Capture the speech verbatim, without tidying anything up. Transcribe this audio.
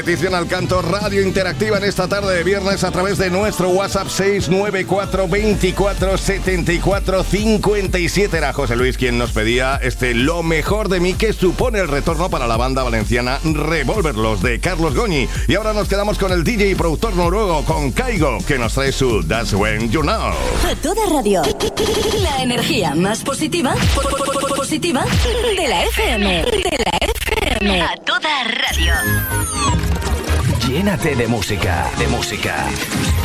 petición al canto, radio interactiva en esta tarde de viernes a través de nuestro WhatsApp seis nueve cuatro, veinticuatro, setenta y cuatro, cincuenta y siete. Era José Luis quien nos pedía este Lo mejor de mí, que supone el retorno para la banda valenciana Revolver, los de Carlos Goñi. Y ahora nos quedamos con el D J y productor noruego, con Kygo, que nos trae su That's When You Know. A toda radio, la energía más positiva, positiva de la F M, de la F M. A toda radio. Llénate de música, de música.